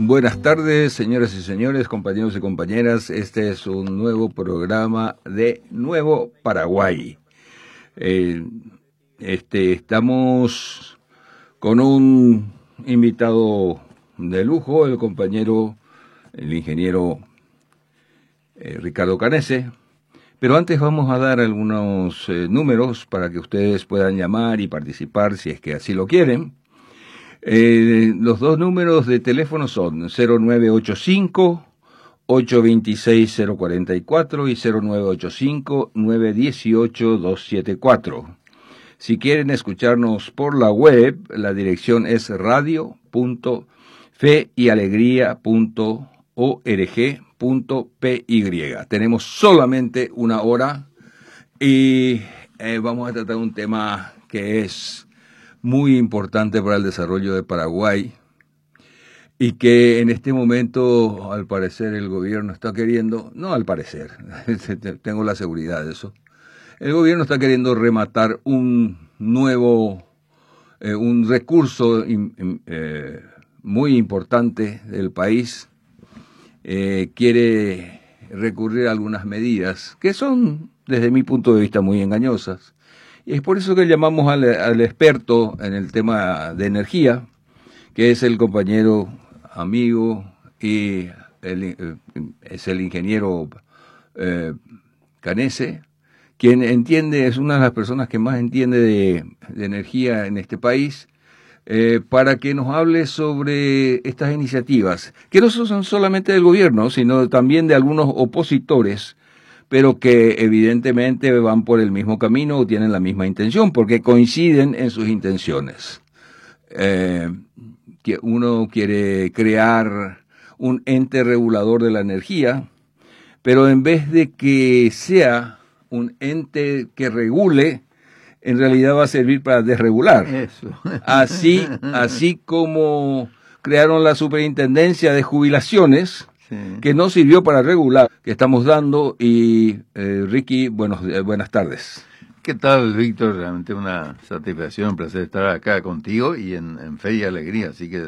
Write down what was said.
Buenas tardes, señoras y señores, compañeros y compañeras. Este es un nuevo programa de Nuevo Paraguay. Estamos con un invitado de lujo, el ingeniero Ricardo Canese. Pero antes vamos a dar algunos números para que ustedes puedan llamar y participar si es que así lo quieren. Los dos números de teléfono son 0985-826-044 y 0985-918-274. Si quieren escucharnos por la web, la dirección es radio.feyalegría.org.py. Tenemos solamente una hora y vamos a tratar un tema que es muy importante para el desarrollo de Paraguay y que en este momento, al parecer, el gobierno está queriendo, no al parecer, tengo la seguridad de eso, el gobierno está queriendo rematar un recurso muy importante del país. Quiere recurrir a algunas medidas que son, desde mi punto de vista, muy engañosas. Y es por eso que llamamos al experto en el tema de energía, que es el compañero, amigo, y es el ingeniero Canese, quien entiende, es una de las personas que más entiende de energía en este país, para que nos hable sobre estas iniciativas, que no son solamente del gobierno, sino también de algunos opositores, pero que evidentemente van por el mismo camino o tienen la misma intención, porque coinciden en sus intenciones. Que uno quiere crear un ente regulador de la energía, pero en vez de que sea un ente que regule, en realidad va a servir para desregular. Eso. Así como crearon la superintendencia de jubilaciones, Sí. que no sirvió para regular, que estamos dando. Y Ricky, buenas tardes. ¿Qué tal, Víctor? Realmente una satisfacción, un placer estar acá contigo y en Fe y Alegría, así que